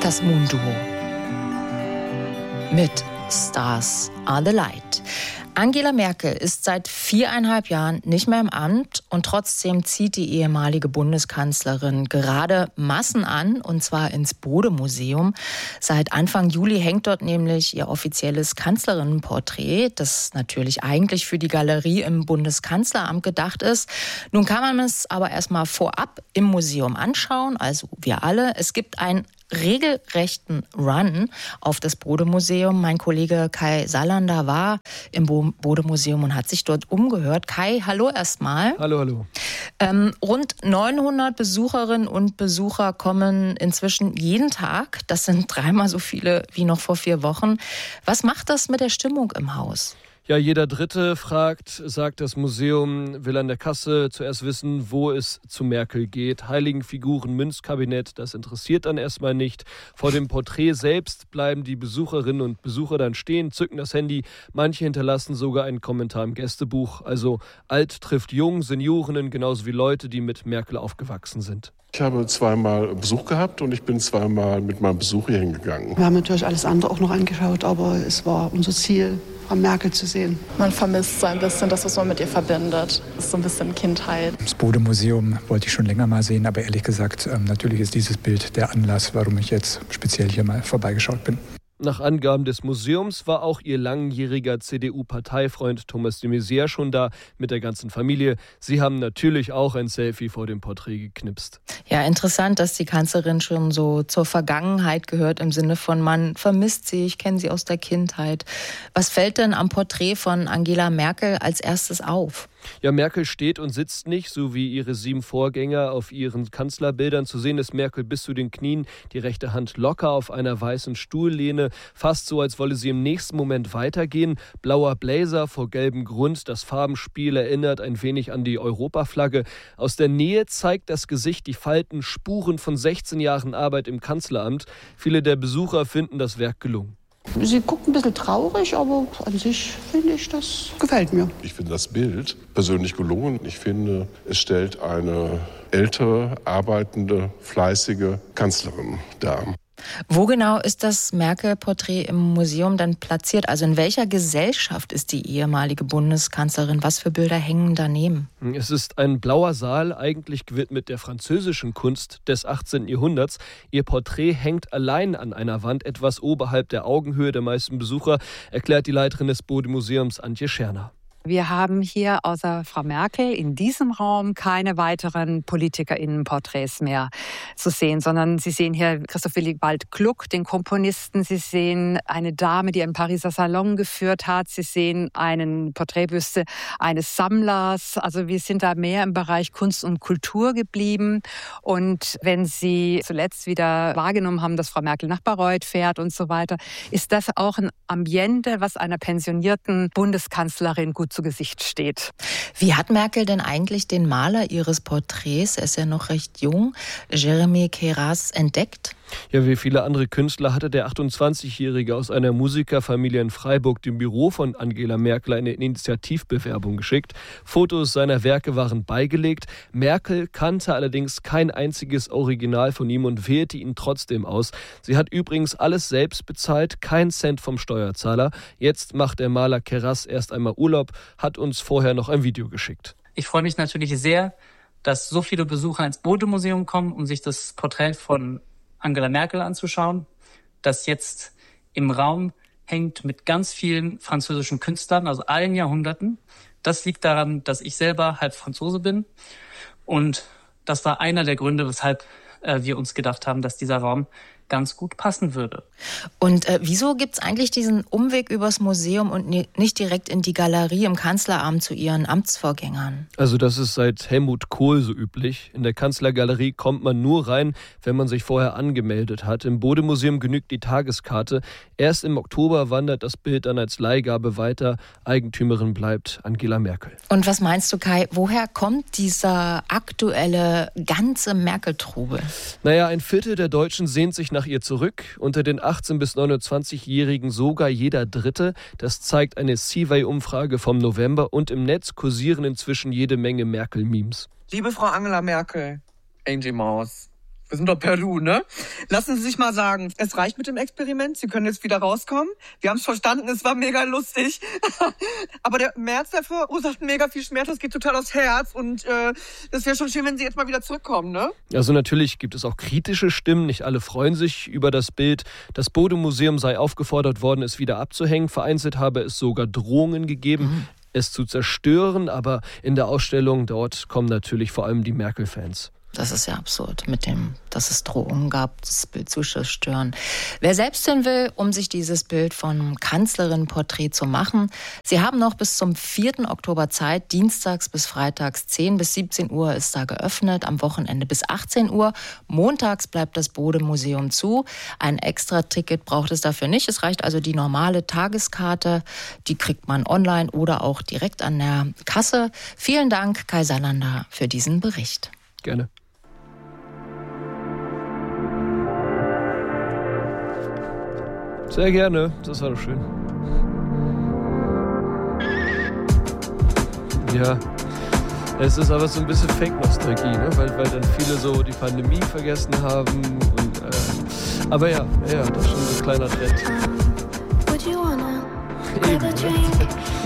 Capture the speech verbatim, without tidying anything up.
Das Moon-Duo mit Stars Are the Light. Angela Merkel ist seit viereinhalb Jahren nicht mehr im Amt und trotzdem zieht die ehemalige Bundeskanzlerin gerade Massen an, und zwar ins Bode-Museum. Seit Anfang Juli hängt dort nämlich ihr offizielles Kanzlerinnenporträt, das natürlich eigentlich für die Galerie im Bundeskanzleramt gedacht ist. Nun kann man es aber erstmal vorab im Museum anschauen, also wir alle. Es gibt ein regelrechten Run auf das Bode-Museum. Mein Kollege Kai Salander war im Bode-Museum und hat sich dort umgehört. Kai, hallo erstmal. Hallo, hallo. Ähm, rund neunhundert Besucherinnen und Besucher kommen inzwischen jeden Tag. Das sind dreimal so viele wie noch vor vier Wochen. Was macht das mit der Stimmung im Haus? Ja, jeder Dritte fragt, sagt das Museum, will an der Kasse zuerst wissen, wo es zu Merkel geht. Heiligenfiguren, Münzkabinett, das interessiert dann erstmal nicht. Vor dem Porträt selbst bleiben die Besucherinnen und Besucher dann stehen, zücken das Handy. Manche hinterlassen sogar einen Kommentar im Gästebuch. Also alt trifft jung, Seniorinnen genauso wie Leute, die mit Merkel aufgewachsen sind. Ich habe zweimal Besuch gehabt und ich bin zweimal mit meinem Besuch hier hingegangen. Wir haben natürlich alles andere auch noch angeschaut, aber es war unser Ziel, Frau Merkel zu sehen. Man vermisst so ein bisschen das, was man mit ihr verbindet. Das ist so ein bisschen Kindheit. Das Bode-Museum wollte ich schon länger mal sehen, aber ehrlich gesagt, ähm, natürlich ist dieses Bild der Anlass, warum ich jetzt speziell hier mal vorbeigeschaut bin. Nach Angaben des Museums war auch ihr langjähriger C D U-Parteifreund Thomas de Maizière schon da mit der ganzen Familie. Sie haben natürlich auch ein Selfie vor dem Porträt geknipst. Ja, interessant, dass die Kanzlerin schon so zur Vergangenheit gehört, im Sinne von, man vermisst sie, ich kenne sie aus der Kindheit. Was fällt denn am Porträt von Angela Merkel als erstes auf? Ja, Merkel steht und sitzt nicht, so wie ihre sieben Vorgänger auf ihren Kanzlerbildern. Zu sehen ist Merkel bis zu den Knien, die rechte Hand locker auf einer weißen Stuhllehne, fast so, als wolle sie im nächsten Moment weitergehen. Blauer Blazer vor gelbem Grund, das Farbenspiel erinnert ein wenig an die Europaflagge. Aus der Nähe zeigt das Gesicht die Falten, Spuren von sechzehn Jahren Arbeit im Kanzleramt. Viele der Besucher finden das Werk gelungen. Sie guckt ein bisschen traurig, aber an sich finde ich, das gefällt mir. Ich finde das Bild persönlich gelungen. Ich finde, es stellt eine ältere, arbeitende, fleißige Kanzlerin dar. Wo genau ist das Merkel-Porträt im Museum dann platziert? Also in welcher Gesellschaft ist die ehemalige Bundeskanzlerin? Was für Bilder hängen daneben? Es ist ein blauer Saal, eigentlich gewidmet der französischen Kunst des achtzehnten Jahrhunderts. Ihr Porträt hängt allein an einer Wand, etwas oberhalb der Augenhöhe der meisten Besucher, erklärt die Leiterin des Bode-Museums Antje Scherner. Wir haben hier außer Frau Merkel in diesem Raum keine weiteren PolitikerInnen-Porträts mehr zu sehen, sondern Sie sehen hier Christoph Willibald Gluck, den Komponisten. Sie sehen eine Dame, die einen Pariser Salon geführt hat. Sie sehen einen Porträtbüste eines Sammlers. Also wir sind da mehr im Bereich Kunst und Kultur geblieben. Und wenn Sie zuletzt wieder wahrgenommen haben, dass Frau Merkel nach Bayreuth fährt und so weiter, ist das auch ein Ambiente, was einer pensionierten Bundeskanzlerin gut zu Gesicht steht. Wie hat Merkel denn eigentlich den Maler ihres Porträts, er ist ja noch recht jung, Jeremy Keras, entdeckt? Ja, wie viele andere Künstler hatte der achtundzwanzigjährige aus einer Musikerfamilie in Freiburg dem Büro von Angela Merkel eine Initiativbewerbung geschickt. Fotos seiner Werke waren beigelegt. Merkel kannte allerdings kein einziges Original von ihm und wählte ihn trotzdem aus. Sie hat übrigens alles selbst bezahlt, kein Cent vom Steuerzahler. Jetzt macht der Maler Keras erst einmal Urlaub, hat uns vorher noch ein Video geschickt. Ich freue mich natürlich sehr, dass so viele Besucher ins Bode-Museum kommen, um sich das Porträt von Angela Merkel anzuschauen, das jetzt im Raum hängt mit ganz vielen französischen Künstlern, also allen Jahrhunderten. Das liegt daran, dass ich selber halb Franzose bin, und das war einer der Gründe, weshalb äh, wir uns gedacht haben, dass dieser Raum ganz gut passen würde. Und äh, wieso gibt es eigentlich diesen Umweg übers Museum und ne, nicht direkt in die Galerie im Kanzleramt zu ihren Amtsvorgängern? Also das ist seit Helmut Kohl so üblich. In der Kanzlergalerie kommt man nur rein, wenn man sich vorher angemeldet hat. Im Bode-Museum genügt die Tageskarte. Erst im Oktober wandert das Bild dann als Leihgabe weiter. Eigentümerin bleibt Angela Merkel. Und was meinst du, Kai, woher kommt dieser aktuelle ganze Merkel-Trubel? Naja, ein Viertel der Deutschen sehnt sich nach ihr zurück. Unter den achtzehn- bis neunundzwanzigjährigen sogar jeder Dritte. Das zeigt eine Seaway-Umfrage vom November. Und im Netz kursieren inzwischen jede Menge Merkel-Memes. Liebe Frau Angela Merkel, Angie Maus, Wir sind doch Peru, ne? Lassen Sie sich mal sagen, es reicht mit dem Experiment. Sie können jetzt wieder rauskommen. Wir haben es verstanden, es war mega lustig. Aber der März, der verursacht mega viel Schmerz. Das geht total aufs Herz. Und äh, das wäre schon schön, wenn Sie jetzt mal wieder zurückkommen, ne? Also natürlich gibt es auch kritische Stimmen. Nicht alle freuen sich über das Bild. Das Bode-Museum sei aufgefordert worden, es wieder abzuhängen. Vereinzelt habe es sogar Drohungen gegeben, mhm. es zu zerstören. Aber in der Ausstellung dort kommen natürlich vor allem die Merkel-Fans. Das ist ja absurd, mit dem, dass es Drohungen gab, das Bild zu zerstören. Wer selbst hin will, um sich dieses Bild von Kanzlerin-Porträt zu machen, Sie haben noch bis zum vierten Oktober Zeit. Dienstags bis freitags zehn bis siebzehn Uhr ist da geöffnet, am Wochenende bis achtzehn Uhr. Montags bleibt das Bode-Museum zu. Ein Extra-Ticket braucht es dafür nicht. Es reicht also die normale Tageskarte. Die kriegt man online oder auch direkt an der Kasse. Vielen Dank, Kai Salander, für diesen Bericht. Gerne. Sehr gerne, das war doch schön. Ja, es ist aber so ein bisschen Fake-Nostalgie, ne? weil, weil dann viele so die Pandemie vergessen haben. Und, äh, aber ja, ja, das ist schon so ein kleiner Trend. Eben, ne?